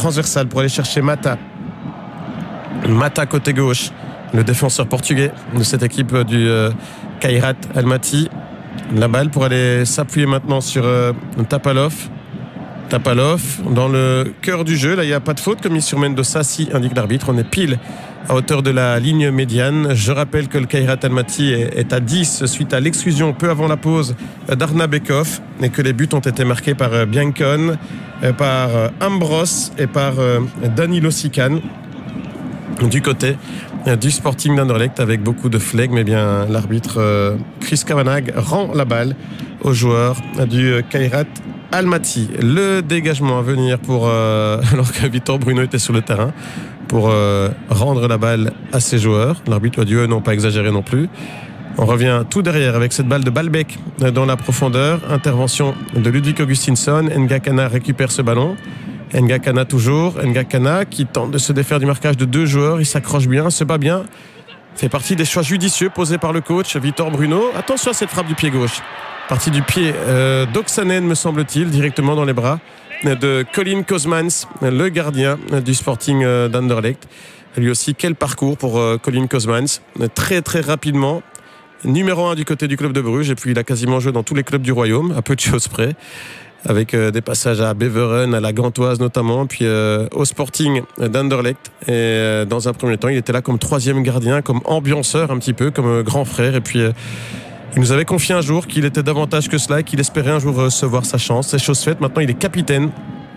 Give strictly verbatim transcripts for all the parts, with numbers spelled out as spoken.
transversale pour aller chercher Mata. Mata côté gauche, le défenseur portugais de cette équipe du euh, Kairat Almaty. La balle pour aller s'appuyer maintenant sur euh, Tapalov. Tapalov dans le cœur du jeu. Là, il n'y a pas de faute comme il sur Mendoza, si indique l'arbitre. On est pile à hauteur de la ligne médiane. Je rappelle que le Kairat Almaty est, est à dix suite à l'exclusion peu avant la pause d'Arna Bekov et que les buts ont été marqués par euh, Biancon, euh, par euh, Ambros et par euh, Danilo Sican du côté du Sporting d'Anderlecht avec beaucoup de flegme. Mais bien l'arbitre euh, Chris Kavanagh rend la balle aux joueurs du Kairat Almaty. Le dégagement à venir pour euh, alors que Victor Bruno était sur le terrain pour euh, rendre la balle à ses joueurs. L'arbitre a dit eux n'ont pas exagéré non plus. On revient tout derrière avec cette balle de Balbec dans la profondeur. Intervention de Ludwig Augustinsson. Ngakana récupère ce ballon. Ngakana toujours, Ngakana qui tente de se défaire du marquage de deux joueurs, il s'accroche bien, se bat bien, fait partie des choix judicieux posés par le coach Victor Bruno. Attention à cette frappe du pied gauche, partie du pied euh, d'Oksanen me semble-t-il, directement dans les bras de Colin Kosmans, le gardien du Sporting euh, d'Anderlecht. Lui aussi, quel parcours pour euh, Colin Kosmans, très très rapidement, numéro un du côté du club de Bruges, et puis il a quasiment joué dans tous les clubs du royaume, à peu de choses près, avec euh, des passages à Beveren, à la Gantoise notamment, puis euh, au Sporting d'Anderlecht. Et euh, dans un premier temps, il était là comme troisième gardien, comme ambianceur un petit peu, comme euh, grand frère. Et puis, euh, il nous avait confié un jour qu'il était davantage que cela et qu'il espérait un jour recevoir sa chance. C'est chose faite. Maintenant, il est capitaine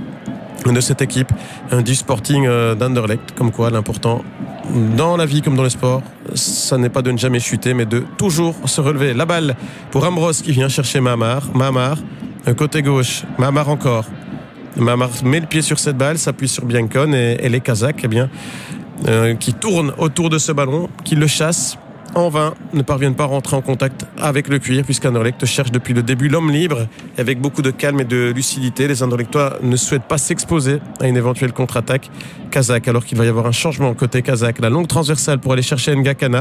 de cette équipe euh, du Sporting euh, d'Anderlecht. Comme quoi, l'important dans la vie comme dans le sport, ça n'est pas de ne jamais chuter, mais de toujours se relever. La balle pour Ambros qui vient chercher Mahamar. Mahamar. Côté gauche, Mahamar encore. Mahamar met le pied sur cette balle, s'appuie sur Biancon et, et les Kazakhs eh bien, euh, qui tournent autour de ce ballon, qui le chassent en vain, ne parviennent pas à rentrer en contact avec le cuir puisqu'Anderlecht cherche depuis le début l'homme libre avec beaucoup de calme et de lucidité. Les Anderlechtois ne souhaitent pas s'exposer à une éventuelle contre-attaque kazakh alors qu'il va y avoir un changement côté kazakh. La longue transversale pour aller chercher Ngakana.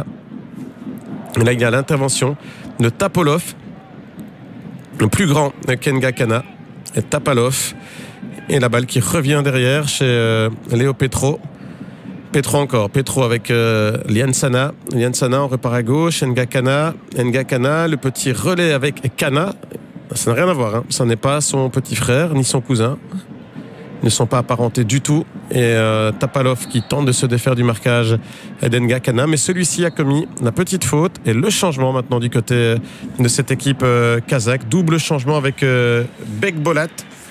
Et là il y a l'intervention de Tapolov, le plus grand Ngakana, et Tapalov, et la balle qui revient derrière chez euh, Léo Petro. Petro encore, Petro avec euh, Liansana. Liansana on repart à gauche, Ngakana, Ngakana, le petit relais avec Kana. Ça n'a rien à voir, hein. Ça n'est pas son petit frère ni son cousin. Ils ne sont pas apparentés du tout. Et euh, Tapalov qui tente de se défaire du marquage d'Ngakana, mais celui-ci a commis la petite faute et le changement maintenant du côté de cette équipe euh, kazakh. Double changement avec euh, Bekbolat.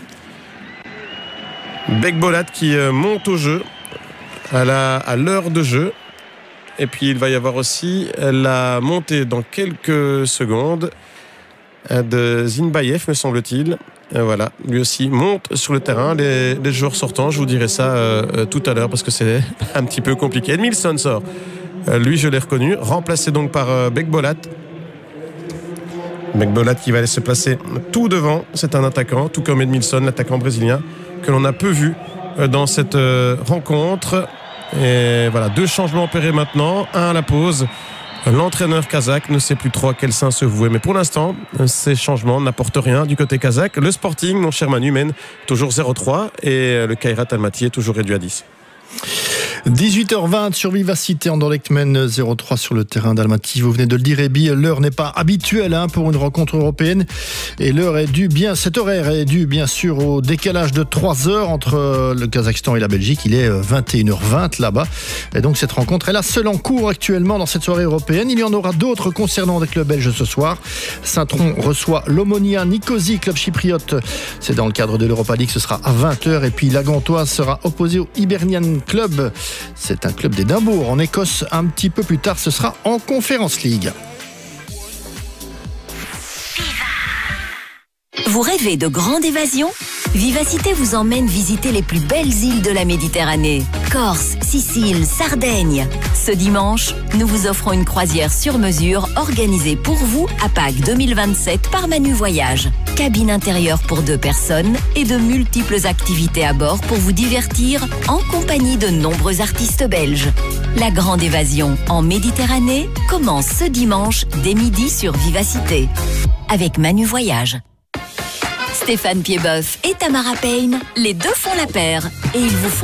Bekbolat qui euh, monte au jeu à, la, à l'heure de jeu. Et puis il va y avoir aussi la montée dans quelques secondes de Zinbayev, me semble-t-il. Et voilà, lui aussi monte sur le terrain. Les, les joueurs sortants, je vous dirai ça euh, tout à l'heure parce que c'est un petit peu compliqué. Edmilson sort, euh, lui je l'ai reconnu, remplacé donc par euh, Bekbolat. Bekbolat qui va aller se placer tout devant, c'est un attaquant, tout comme Edmilson, l'attaquant brésilien, que l'on a peu vu euh, dans cette euh, rencontre. Et voilà, deux changements opérés maintenant, un à la pause. L'entraîneur kazakh ne sait plus trop à quel sein se vouer. Mais pour l'instant, ces changements n'apportent rien du côté kazakh. Le Sporting, mon cher Manu, mène toujours zéro trois et le Kairat Almaty est toujours réduit à dix. dix-huit heures vingt sur Vivacité, Anderlecht mène zéro trois sur le terrain d'Almaty. Vous venez de le dire, Ebi, l'heure n'est pas habituelle hein, pour une rencontre européenne. Et l'heure est due, bien, cet horaire est dû bien sûr au décalage de trois heures entre le Kazakhstan et la Belgique. Il est vingt et une heures vingt là-bas. Et donc cette rencontre est la seule en cours actuellement dans cette soirée européenne. Il y en aura d'autres concernant des clubs belges ce soir. Saint-Tron reçoit l'Omonia Nicosie, club chypriote. C'est dans le cadre de l'Europa League, ce sera à vingt heures. Et puis la Gantoise sera opposée au Hibernian Club. C'est un club d'Édimbourg en Écosse. Un petit peu plus tard, ce sera en Conference League. Vous rêvez de grande évasion ? Vivacité vous emmène visiter les plus belles îles de la Méditerranée. Corse, Sicile, Sardaigne. Ce dimanche, nous vous offrons une croisière sur mesure organisée pour vous à Pâques deux mille vingt-sept par Manu Voyage. Cabine intérieure pour deux personnes et de multiples activités à bord pour vous divertir en compagnie de nombreux artistes belges. La grande évasion en Méditerranée commence ce dimanche dès midi sur Vivacité. Avec Manu Voyage. Stéphane Piedboeuf et Tamara Payne, les deux font la paire et ils vous font